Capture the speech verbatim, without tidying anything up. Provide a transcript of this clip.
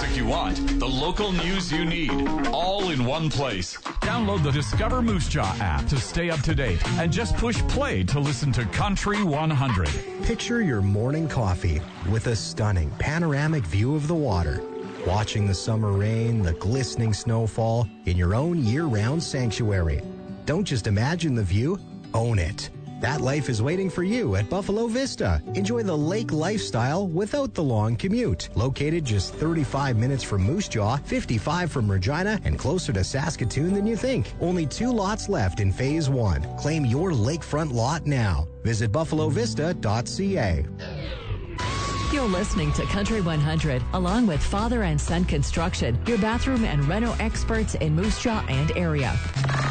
feedback you want, the local news you need, all in one place. Download the Discover Moose Jaw app to stay up to date and just push play to listen to Country one hundred. Picture your morning coffee with a stunning panoramic view of the water, watching the summer rain, the glistening snowfall in your own year-round sanctuary. Don't just imagine the view, own it. That life is waiting for you at Buffalo Vista. Enjoy the lake lifestyle without the long commute. Located just thirty-five minutes from Moose Jaw, fifty-five from Regina, and closer to Saskatoon than you think. Only two lots left in Phase one. Claim your lakefront lot now. Visit buffalo vista dot c a. You're listening to Country one hundred, along with Father and Son Construction, your bathroom and reno experts in Moose Jaw and area.